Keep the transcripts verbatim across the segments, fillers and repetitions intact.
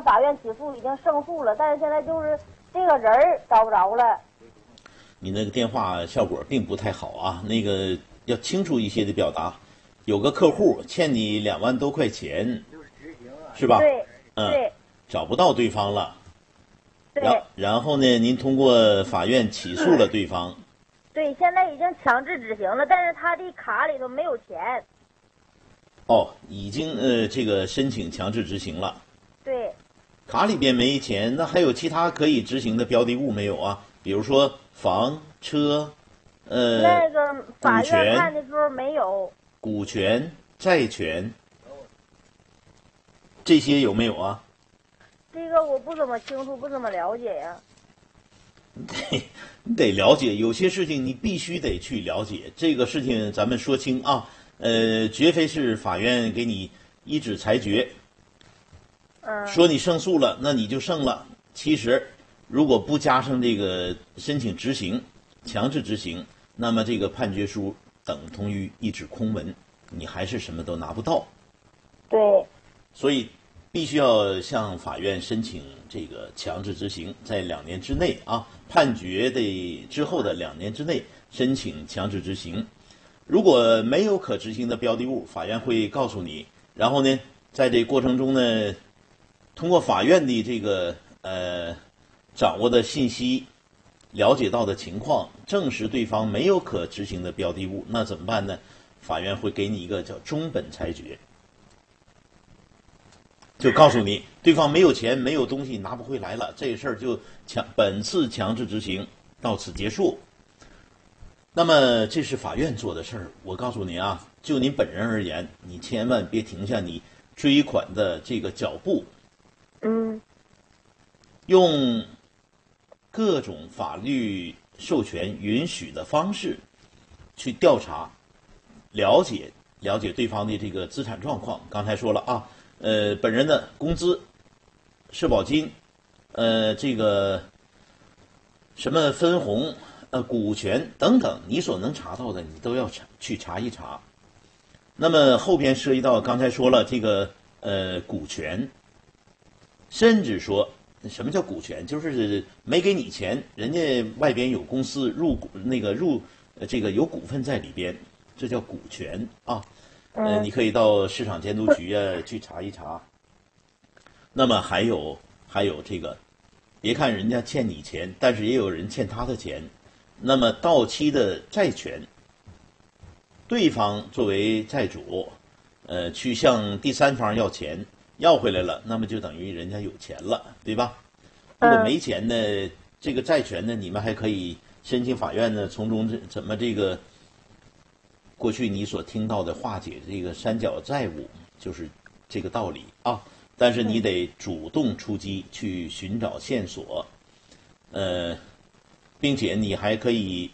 法院起诉已经胜诉了，但是现在就是这个人儿找不着了。 你那个电话效果并不太好啊，那个要清楚一些的表达。有个客户欠你两万多块钱，是吧？ 对， 嗯， 对， 找不到对方了。 对， 然然后呢，您通过法院起诉了对方。 对，现在已经强制执行了，但是他的卡里头没有钱。 哦，已经呃这个申请强制执行了。 对， 卡里边没钱，那还有其他可以执行的标的物没有啊？比如说房、车，呃， 那个法股权院看的时候没有。 股权、债权，这些有没有啊？ 这个我不怎么清楚，不怎么了解呀。 得你得了解，有些事情你必须得去了解。这个事情咱们说清啊，呃，绝非是法院给你一纸裁决， 嗯， 说你胜诉了，那你就胜了。其实，如果不加上这个申请执行、强制执行，那么这个判决书等同于一纸空文，你还是什么都拿不到。 对， 所以必须要向法院申请这个强制执行，在两年之内啊，判决的之后的两年之内申请强制执行。如果没有可执行的标的物，法院会告诉你，然后呢，在这过程中呢，通过法院的这个呃掌握的信息，了解到的情况，证实对方没有可执行的标的物，那怎么办呢？法院会给你一个叫中本裁决。就告诉你，对方没有钱，没有东西，拿不回来了，这事儿就强本次强制执行到此结束。那么这是法院做的事儿，我告诉你啊，就您本人而言，你千万别停下你追款的这个脚步， 嗯， 用各种法律授权允许的方式去调查、了解了解对方的这个资产状况。刚才说了啊。呃，本人的工资、社保金，呃，这个什么分红、呃股权等等，你所能查到的，你都要查去查一查。那么后边涉及到刚才说了这个呃股权，甚至说什么叫股权，就是没给你钱，人家外边有公司入股那个入呃这个有股份在里边，这叫股权啊。呃，你可以到市场监督局啊去查一查。那么还有还有这个，别看人家欠你钱，但是也有人欠他的钱。那么到期的债权，对方作为债主，呃，去向第三方要钱，要回来了，那么就等于人家有钱了，对吧？如果没钱呢，这个债权呢，你们还可以申请法院呢，从中这怎么这个。过去你所听到的化解这个三角债务，就是这个道理啊。但是你得主动出击，去寻找线索，呃，并且你还可以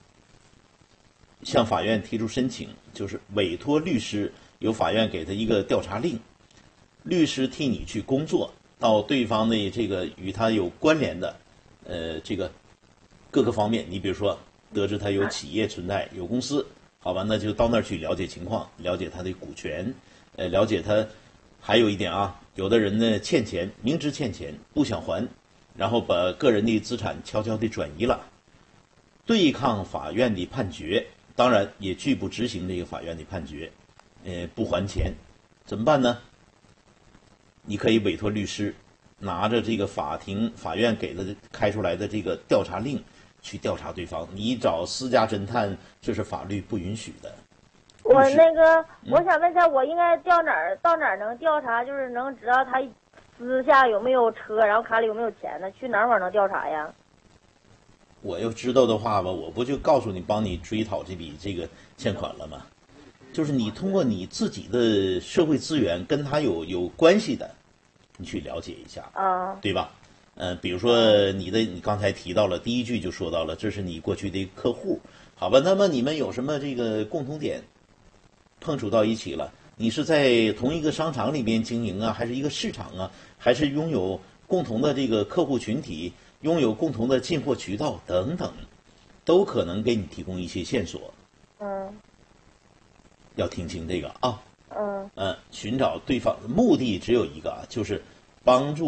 向法院提出申请，就是委托律师，由法院给他一个调查令，律师替你去工作，到对方的这个与他有关联的，呃，这个各个方面。你比如说，得知他有企业存在，有公司。好吧，那就到那儿去了解情况，了解他的股权，呃，了解他。还有一点啊，有的人呢欠钱，明知欠钱不想还，然后把个人的资产悄悄地转移了，对抗法院的判决，当然也拒不执行这个法院的判决，呃，不还钱，怎么办呢？你可以委托律师，拿着这个法庭法院给的开出来的这个调查令。去调查对方，你找私家侦探，这是法律不允许的。 我那个，我想问一下，我应该调哪儿？到哪儿能调查？就是能知道他私下有没有车，然后卡里有没有钱呢？去哪儿能调查呀？ 我要知道的话吧，我不就告诉你，帮你追讨这笔这个欠款了吗？就是你通过你自己的社会资源跟他有有关系的，你去了解一下， 啊， 对吧？呃，比如说你的，你刚才提到了第一句就说到了，这是你过去的客户，好吧？那么你们有什么这个共同点碰触到一起了？你是在同一个商场里边经营啊，还是一个市场啊，还是拥有共同的这个客户群体，拥有共同的进货渠道等等，都可能给你提供一些线索。 嗯， 要听清这个啊。 嗯， 呃，寻找对方，目的只有一个，就是帮助。